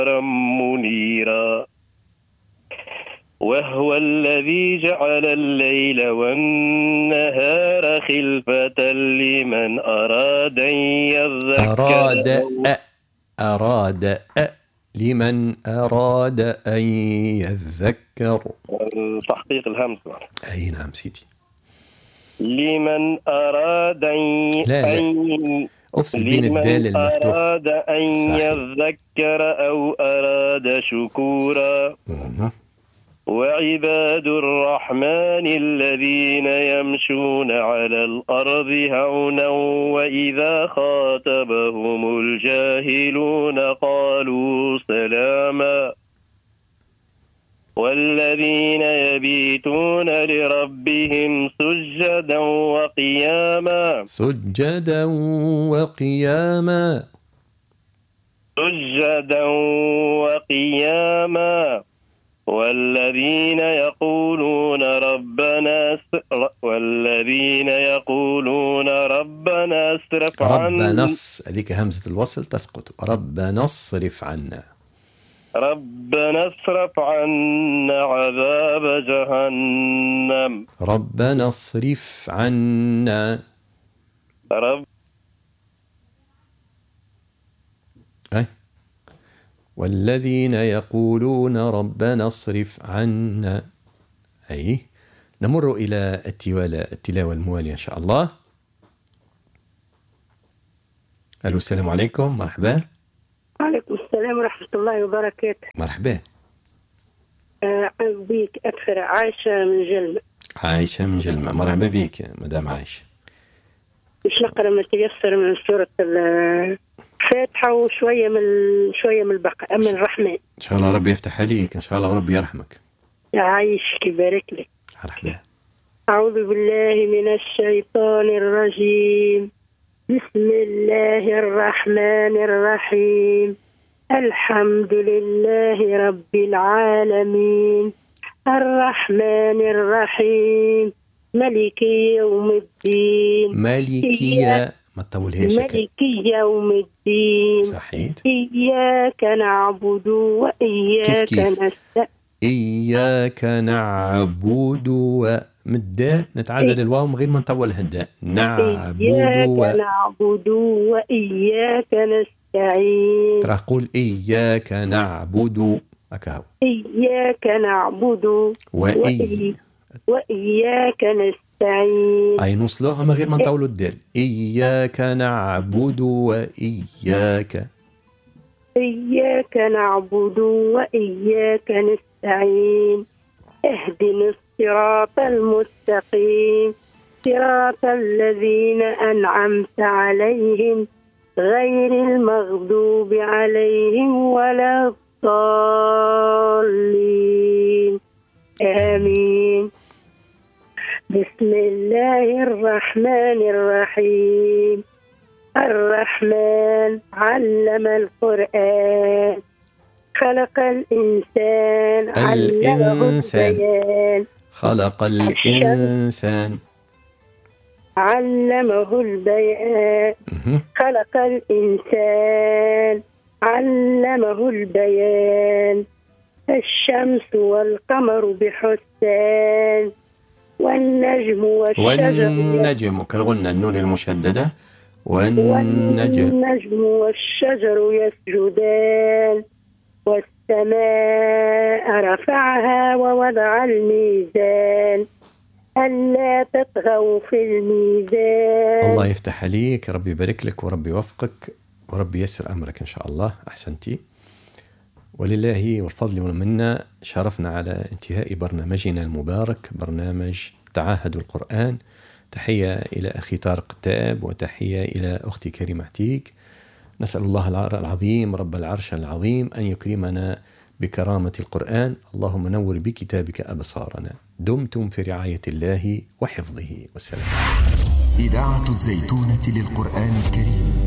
منيرا وهو الذي جعل الليل والنهار خلفة لمن أراد أن يذكر لمن أراد أن يذكر. تحقيق الهمز. أي نعم سيدي. لمن أراد أن أفصل بين الدال المفتوح. أراد أن يذكر أو أراد شكورا. وعباد الرحمن الذين يمشون على الأرض هونا وإذا خاطبهم الجاهلون قالوا سلاما والذين يبيتون لربهم سجدا وقياما والذين يقولون ربنا اصرف عنا. هذيك همزة الوصل تسقط. ربنا اصرف عنا عذاب جهنم. ربنا اصرف عنا. والذين يقولون ربنا اصرف عنا. نمر إلى التلاوة الموالية إن شاء الله. ألو السلام عليكم. مرحبا. وعليكم السلام ورحمة الله وبركاته. مرحبا. بيك أكثر. عايشة من جلمة. مرحبا بيك مدام عايشة. مش نقرأ ما تيسر من سورة الفاتحة وشوية من البقرة من الرحمن. إن شاء الله ربي يفتح عليك. إن شاء الله وربي يرحمك. يعيشك يبارك لك. مرحبا. أعوذ بالله من الشيطان الرجيم. بسم الله الرحمن الرحيم. الحمد لله رب العالمين الرحمن الرحيم ملك يوم الدين. ما تطولهاش. ملك يوم الدين. صحيح. إياك نعبد وإياك نستعين. إياك نعبد مدة نتعدد الواو من غير ما نطولها الداء. إياك نعبد وإياك نستعين. ترى قول إياك نعبد أكاو. إياك نعبد وإياك نستعين. أي نوصلوها من غير ما نطولوا الدال. إياك نعبد وإياك. إياك نعبد وإياك نستعين. اهدنا الصراط المستقيم صراط الذين أنعمت عليهم غير المغضوب عليهم ولا الضالين. آمين. بسم الله الرحمن الرحيم. الرحمن علم القرآن خلق الإنسان علمه البيان. خلق الإنسان علمه البيان. خلق الإنسان علمه البيان. الشمس والقمر بحسبان والنجم والنجم كالغنة النون المشددة. والنجم والشجر يسجدان. والسماء رفعها ووضع الميزان ألا تطغوا في الميزان. الله يفتح عليك. ربي يبارك لك وربي يوفقك وربي يسر أمرك إن شاء الله. أحسنتي. ولله والفضل والمنة شرفنا على انتهاء برنامجنا المبارك برنامج تعاهد القرآن. تحية إلى أخي طارق التائب وتحية إلى أختي كريمة عتيق. نسأل الله العظيم رب العرش العظيم أن يكرمنا بكرامة القرآن. اللهم نور بكتابك أبصارنا. دمتم في رعاية الله وحفظه والسلام. إذاعة الزيتونة للقرآن الكريم.